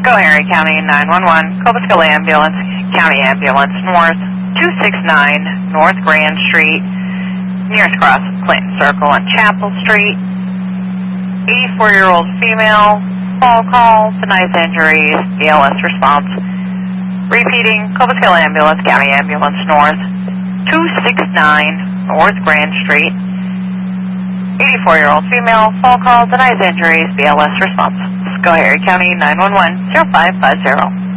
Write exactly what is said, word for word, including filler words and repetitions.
Schoharie County nine one one, Cobleskill Ambulance, County Ambulance North, two six nine North Grand Street, nearest cross Clinton Circle and Chapel Street. eighty-four-year-old female, fall call, denies injuries, B L S response. Repeating, Cobleskill Ambulance, County Ambulance North, two six nine North Grand Street. eighty-four-year-old female, fall call, denies injuries, B L S response. Schoharie County nine one one, zero five five zero.